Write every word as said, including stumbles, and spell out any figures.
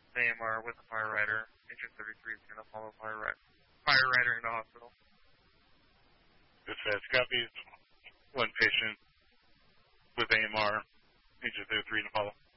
A M R with a fire rider. Engine thirty-three is going to follow fire, ri- fire rider into hospital. Dispatch copies. One patient with A M R. Engine thirty-three to follow.